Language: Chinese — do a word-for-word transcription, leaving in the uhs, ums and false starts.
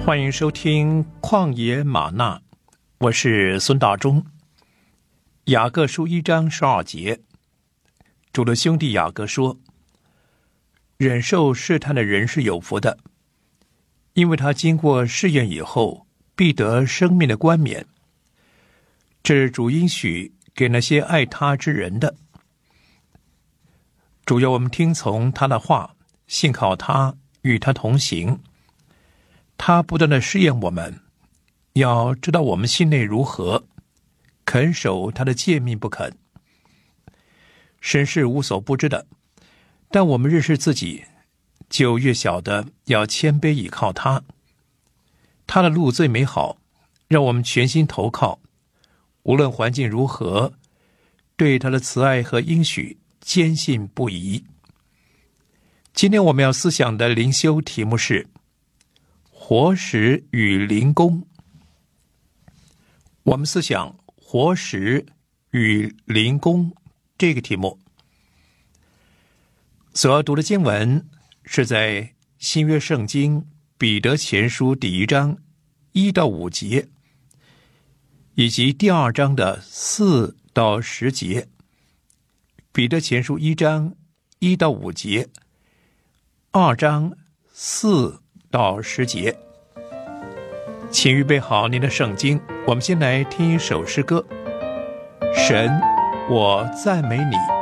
欢迎收听旷野吗哪，我是孙大中。雅各书一章十二节，主的兄弟雅各说，忍受试探的人是有福的，因为他经过试验以后，必得生命的冠冕。这是主应许给那些爱他之人的。主要我们听从他的话，信靠他，与他同行。他不断的试验我们，要知道我们心内如何，肯守他的诫命不肯。神是无所不知的，但我们认识自己，就越晓得要谦卑倚靠他。他的路最美好，让我们全心投靠，无论环境如何，对他的慈爱和应许坚信不疑。今天我们要思想的灵修题目是活石与灵宫。我们思想活石与灵宫这个题目。所要读的经文是在新约圣经彼得前书第一章一到五节，以及第二章的四到十节。彼得前书一章一到五节，二章四到十节。请预备好您的圣经，我们先来听一首诗歌。神，我赞美你。